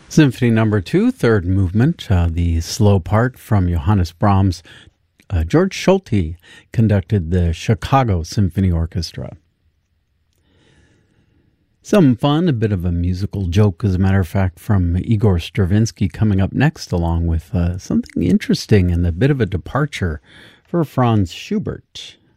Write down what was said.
Symphony Number 2, third movement, the slow part from Johannes Brahms. George Solti conducted the Chicago Symphony Orchestra. Some fun, a bit of a musical joke, as a matter of fact, from Igor Stravinsky coming up next, along with something interesting and a bit of a departure for Franz Schubert.